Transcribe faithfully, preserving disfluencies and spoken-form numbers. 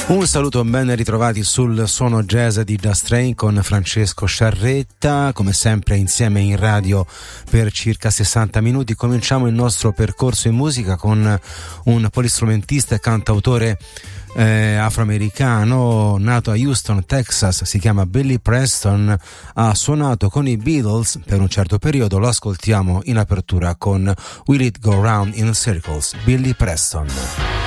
Un saluto, ben ritrovati sul Suono Jazz di Just Train con Francesco Sciarretta, come sempre insieme in radio per circa sessanta minuti. Cominciamo il nostro percorso in musica con un polistrumentista e cantautore eh, afroamericano nato a Houston, Texas, si chiama Billy Preston, ha suonato con i Beatles per un certo periodo, lo ascoltiamo in apertura con Will It Go Round in Circles, Billy Preston.